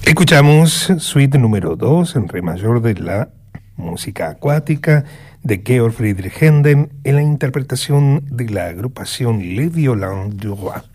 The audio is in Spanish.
Escuchamos suite número 2 en re mayor de la música acuática de Georg Friedrich Händel en la interpretación de la agrupación Les Violons du Roi.